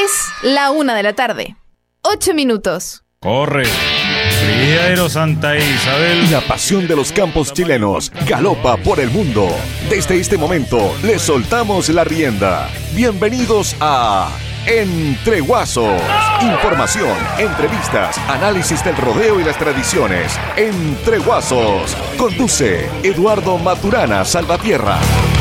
Es la 1:00 8 minutos. Corre, criadero Santa Isabel. La pasión de los campos chilenos galopa por el mundo. Desde este momento les soltamos la rienda. Bienvenidos a Entre Guasos. Información, entrevistas, análisis del rodeo y las tradiciones. Entre Guasos. Conduce Eduardo Maturana Salvatierra.